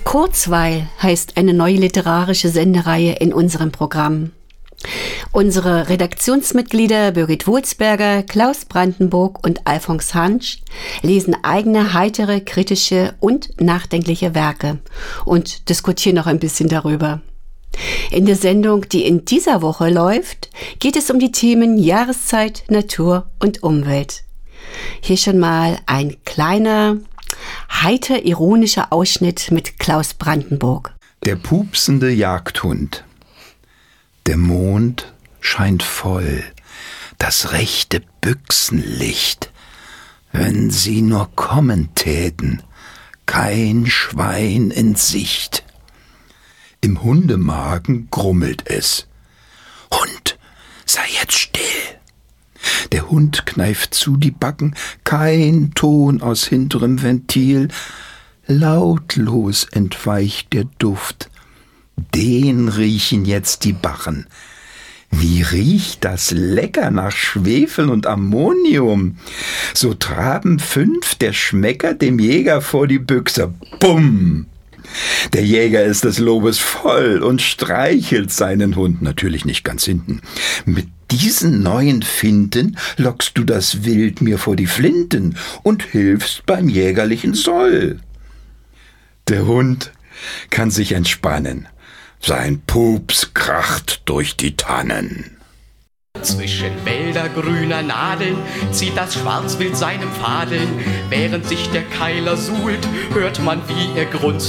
Kurzweil heißt eine neue literarische Sendereihe in unserem Programm. Unsere Redaktionsmitglieder Birgit Wulzberger, Klaus Brandenburg und Alfons Hansch lesen eigene heitere, kritische und nachdenkliche Werke und diskutieren noch ein bisschen darüber. In der Sendung, die in dieser Woche läuft, geht es um die Themen Jahreszeit, Natur und Umwelt. Hier schon mal ein kleiner, heiter ironischer Ausschnitt mit Klaus Brandenburg. Der pupsende Jagdhund. Der Mond scheint voll, das rechte Büchsenlicht. Wenn sie nur kommen täten, kein Schwein in Sicht. Im Hundemagen grummelt es. Hund, sei jetzt still. Der Hund kneift zu die Backen, kein Ton aus hinterem Ventil. Lautlos entweicht der Duft. Den riechen jetzt die Bachen. Wie riecht das lecker nach Schwefel und Ammonium. So traben 5 der Schmecker dem Jäger vor die Büchse. Bumm! Der Jäger ist des Lobes voll und streichelt seinen Hund, natürlich nicht ganz hinten. Mit diesen neuen Finten lockst du das Wild mir vor die Flinten und hilfst beim jägerlichen Soll. Der Hund kann sich entspannen. Sein Pups kracht durch die Tannen. Zwischen Wälder grüner Nadeln zieht das Schwarzwild seinem Fadeln. Während sich der Keiler suhlt, hört man, wie er grunzt